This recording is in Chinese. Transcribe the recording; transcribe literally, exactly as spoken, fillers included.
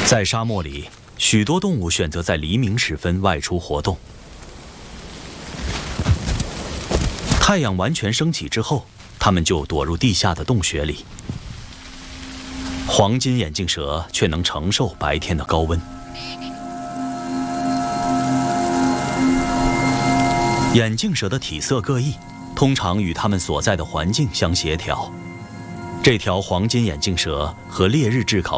在沙漠里，许多动物选择在黎明时分外出活动。太阳完全升起之后，它们就躲入地下的洞穴里。黄金眼镜蛇却能承受白天的高温。眼镜蛇的体色各异，通常与它们所在的环境相协调。这条黄金眼镜蛇和烈日炙烤